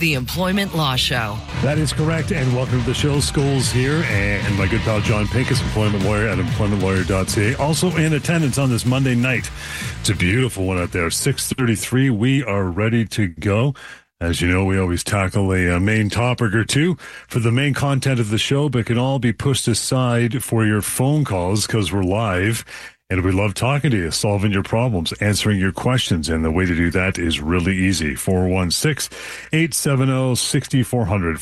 the Employment Law Show. That is correct, and welcome to the show. Scholes here, and my good pal John Pincus, employment lawyer at employmentlawyer.ca. Also in attendance on this Monday night. It's a beautiful one out there. 6:33. We are ready to go. As you know, we always tackle a main topic or two for the main content of the show, but can all be pushed aside for your phone calls because we're live. And we love talking to you, solving your problems, answering your questions. And the way to do that is really easy. 416-870-6400.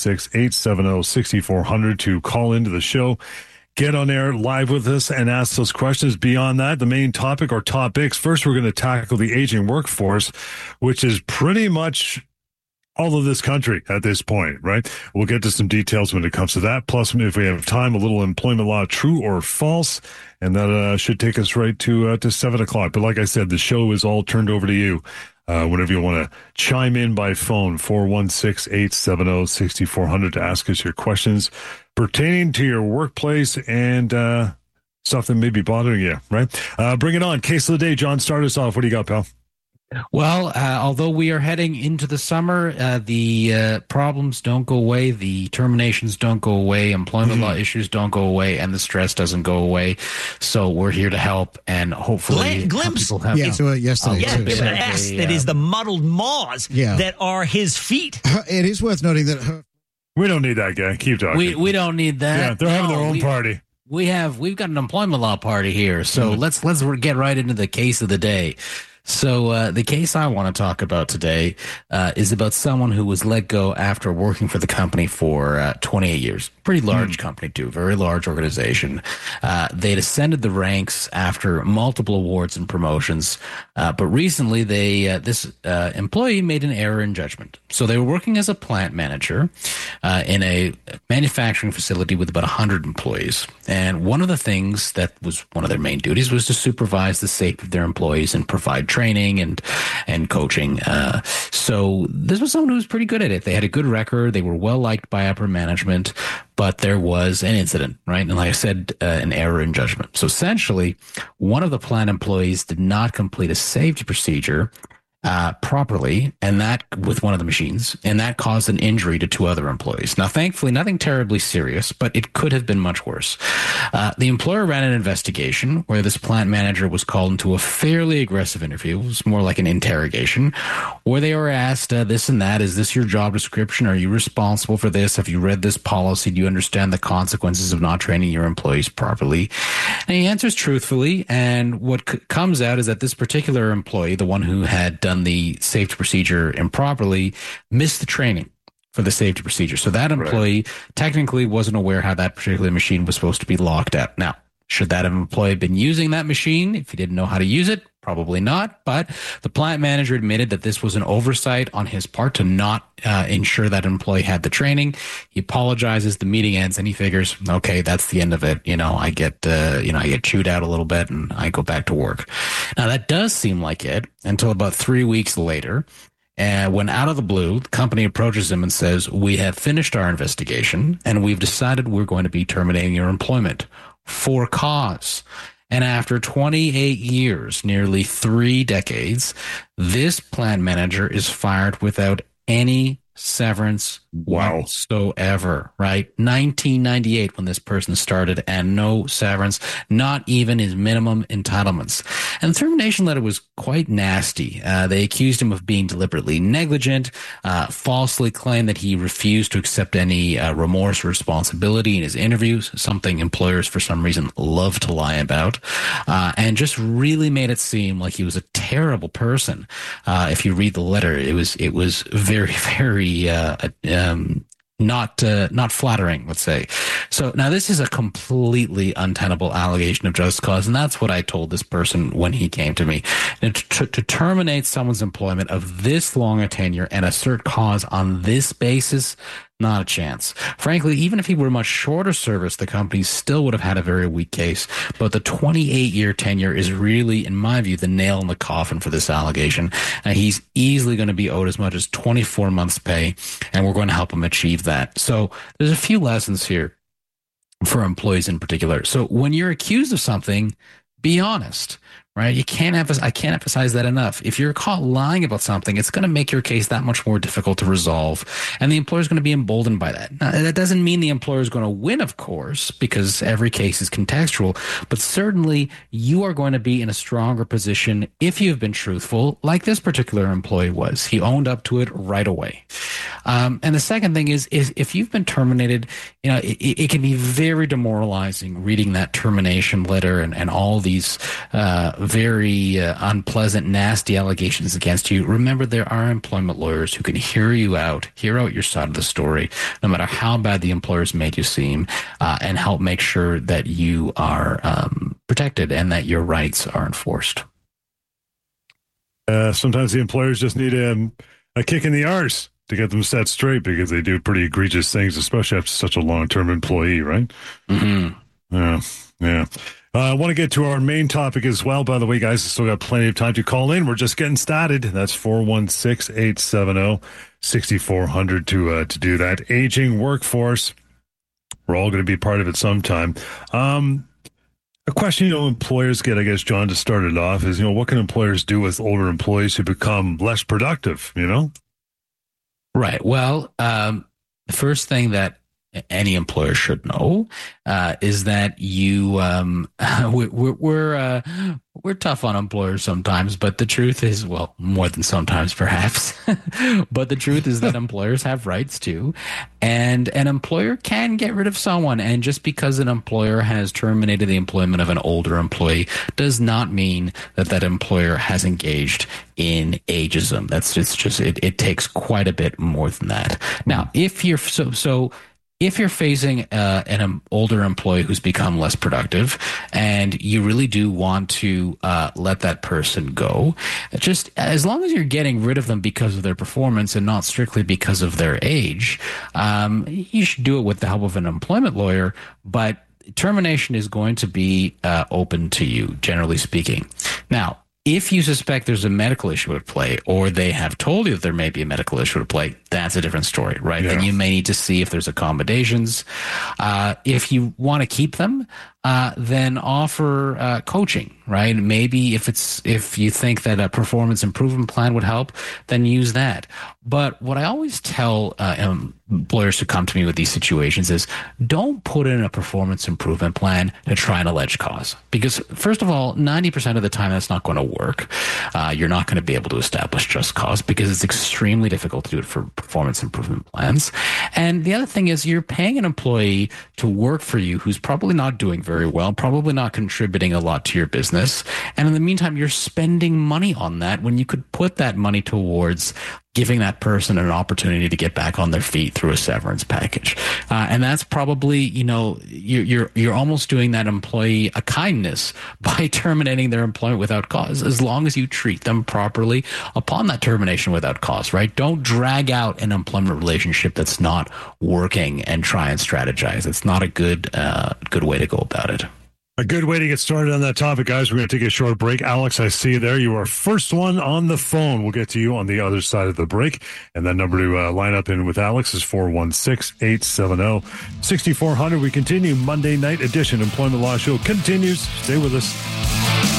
416-870-6400 to call into the show. Get on air live with us and ask those questions. Beyond that, the main topic or topics. First, we're going to tackle the aging workforce, which is pretty much all of this country at this point, right? We'll get to some details when it comes to that. Plus, if we have time, a little employment law, true or false. And that should take us right to 7 o'clock. But like I said, the show is all turned over to you. Whenever you want to chime in by phone, 416-870-6400 to ask us your questions pertaining to your workplace and stuff that may be bothering you, right? Bring it on. Case of the day, John, start us off. What do you got, pal? Well, although we are heading into the summer, the problems don't go away, the terminations don't go away, employment law issues don't go away, and the stress doesn't go away. So we're here to help, and hopefully glimpse. people have yesterday. the S that is the muddled maws that are his feet. It is worth noting that we don't need that guy. Keep talking. We don't need that. Yeah, they're having their own party. We've got an employment law party here. So let's get right into the case of the day. So the case I want to talk about today is about someone who was let go after working for the company for 28 years. Pretty large company, too. Very large organization. They'd ascended the ranks after multiple awards and promotions. But recently, this employee made an error in judgment. So they were working as a plant manager in a manufacturing facility with about 100 employees. And one of the things that was one of their main duties was to supervise the safety of their employees and provide training and coaching. So this was someone who was pretty good at it. They had a good record. They were well liked by upper management, but there was an incident, right? And like I said, an error in judgment. So essentially, one of the plant employees did not complete a safety procedure properly, and that with one of the machines, and that caused an injury to two other employees. Now, thankfully, nothing terribly serious, but it could have been much worse. The employer ran an investigation where this plant manager was called into a fairly aggressive interview. It was more like an interrogation, where they were asked this and that. Is this your job description? Are you responsible for this? Have you read this policy? Do you understand the consequences of not training your employees properly? And he answers truthfully, and what comes out is that this particular employee, the one who had done the safety procedure improperly, missed the training for the safety procedure. So that employee technically wasn't aware how that particular machine was supposed to be locked up. Now, should that employee have been using that machine if he didn't know how to use it? Probably not. But the plant manager admitted that this was an oversight on his part to not ensure that employee had the training. He apologizes. The meeting ends, and he figures, okay, that's the end of it. I get chewed out a little bit, and I go back to work. Now that does seem like it until about 3 weeks later. And when out of the blue, the company approaches him and says, we have finished our investigation, and we've decided we're going to be terminating your employment for cause. And after 28 years, nearly 3 decades, this plant manager is fired without any severance whatsoever, right? 1998 when this person started, and no severance, not even his minimum entitlements. And the termination letter was quite nasty. They accused him of being deliberately negligent, falsely claimed that he refused to accept any remorse or responsibility in his interviews, something employers for some reason love to lie about, and just really made it seem like he was a terrible person. If you read the letter, it was very, very not flattering, let's say. So now this is a completely untenable allegation of just cause, and that's what I told this person when he came to me. And to terminate someone's employment of this long a tenure and assert cause on this basis, not a chance. Frankly, even if he were much shorter service, the company still would have had a very weak case. But the 28-year tenure is really, in my view, the nail in the coffin for this allegation. And he's easily going to be owed as much as 24 months' pay, and we're going to help him achieve that. So there's a few lessons here for employees in particular. So when you're accused of something, be honest. Right? I can't emphasize that enough. If you're caught lying about something, it's going to make your case that much more difficult to resolve. And the employer is going to be emboldened by that. Now, that doesn't mean the employer is going to win, of course, because every case is contextual. But certainly you are going to be in a stronger position if you've been truthful, like this particular employee was. He owned up to it right away. And the second thing is if you've been terminated, it can be very demoralizing reading that termination letter and all these very unpleasant, nasty allegations against you. Remember, there are employment lawyers who can hear out your side of the story, no matter how bad the employer's made you seem, and help make sure that you are protected and that your rights are enforced. Sometimes the employers just need a kick in the arse to get them set straight because they do pretty egregious things, especially after such a long-term employee, right? Mm-hmm. Yeah. I want to get to our main topic as well. By the way, guys, I still got plenty of time to call in. We're just getting started. That's 416-870-6400 to do that. Aging workforce. We're all going to be part of it sometime. A question, employers get, I guess, John, to start it off is, what can employers do with older employees who become less productive, Right. Well, the first thing that any employer should know is that we're tough on employers sometimes, but the truth is, well, more than sometimes perhaps, but the truth is that employers have rights too, and an employer can get rid of someone. And just because an employer has terminated the employment of an older employee does not mean that employer has engaged in ageism. It takes quite a bit more than that. Now, if you're if you're facing an older employee who's become less productive and you really do want to let that person go, just as long as you're getting rid of them because of their performance and not strictly because of their age, you should do it with the help of an employment lawyer. But termination is going to be open to you, generally speaking. Now, if you suspect there's a medical issue at play, or they have told you that there may be a medical issue at play, that's a different story, right? Yeah. Then you may need to see if there's accommodations. If you want to keep them, then offer coaching, right? Maybe if you think that a performance improvement plan would help, then use that. But what I always tell employers who come to me with these situations is don't put in a performance improvement plan to try and allege cause. Because first of all, 90% of the time that's not going to work. You're not going to be able to establish just cause because it's extremely difficult to do it for performance improvement plans. And the other thing is you're paying an employee to work for you who's probably not doing very well, probably not contributing a lot to your business. And in the meantime, you're spending money on that when you could put that money towards giving that person an opportunity to get back on their feet through a severance package. And that's probably, you're almost doing that employee a kindness by terminating their employment without cause, as long as you treat them properly upon that termination without cause, right? Don't drag out an employment relationship that's not working and try and strategize. It's not a good way to go about it. A good way to get started on that topic, guys. We're going to take a short break. Alex, I see you there. You are first one on the phone. We'll get to you on the other side of the break. And that number to line up in with Alex is 416-870-6400. We continue. Monday night edition Employment Law Show continues. Stay with us.